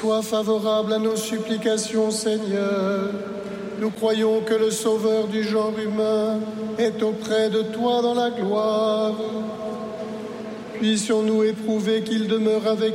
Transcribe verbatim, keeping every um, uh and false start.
Sois favorable à nos supplications, Seigneur. Nous croyons que le Sauveur du genre humain est auprès de toi dans la gloire. Puissions-nous éprouver qu'il demeure avec